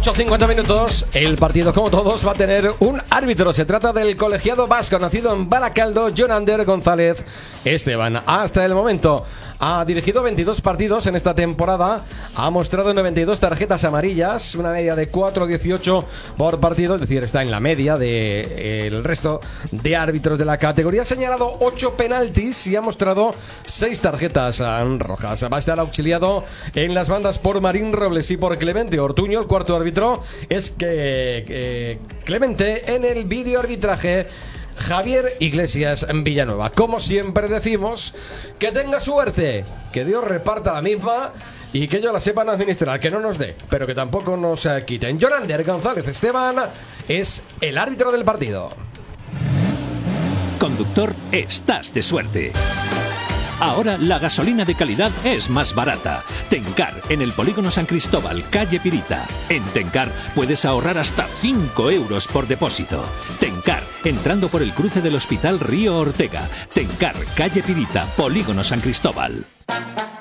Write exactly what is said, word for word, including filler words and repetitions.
ocho cincuenta minutos. El partido, como todos, va a tener un árbitro. Se trata del colegiado vasco, nacido en Baracaldo, Jonander González Esteban. Hasta el momento ha dirigido veintidós partidos en esta temporada. Ha mostrado noventa y dos tarjetas amarillas, una media de cuatro dieciocho por partido. Es decir, está en la media del resto de árbitros de la categoría. Ha señalado ocho penaltis y ha mostrado seis tarjetas rojas. Va a estar auxiliado en las bandas por Marín Robles y por Clemente Ortuño. El cuarto árbitro es que eh, Clemente. En el vídeo arbitraje, Javier Iglesias Villanueva. Como siempre decimos, que tenga suerte, que Dios reparta la misma y que ellos la sepan administrar, que no nos dé, pero que tampoco nos eh, quiten. Jonander González Esteban es el árbitro del partido. Conductor, estás de suerte. Ahora la gasolina de calidad es más barata. Tencar, en el Polígono San Cristóbal, calle Pirita. En Tencar puedes ahorrar hasta cinco euros por depósito. Tencar, entrando por el cruce del Hospital Río Ortega. Tencar, calle Pirita, Polígono San Cristóbal.